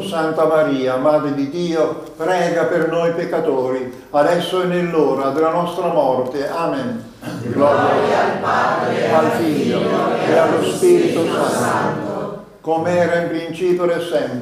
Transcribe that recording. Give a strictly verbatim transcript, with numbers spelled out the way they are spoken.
Santa Maria, Madre di Dio, prega per noi peccatori, adesso e nell'ora della nostra morte. Amen. Gloria al Padre, al Figlio e allo Spirito Santo, come era in principio e sempre,